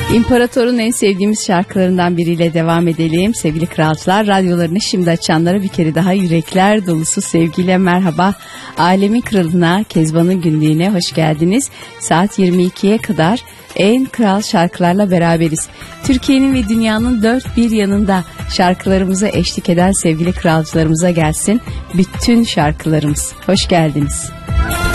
İmparator'un en sevdiğimiz şarkılarından biriyle devam edelim. Sevgili kralcılar, radyolarını şimdi açanlara bir kere daha yürekler dolusu sevgiyle merhaba. Alemin Kralı'na, Kezban'ın günlüğüne hoş geldiniz. Saat 22'ye kadar en kral şarkılarla beraberiz. Türkiye'nin ve dünyanın dört bir yanında şarkılarımıza eşlik eden sevgili kralcılarımıza gelsin bütün şarkılarımız. Hoş geldiniz.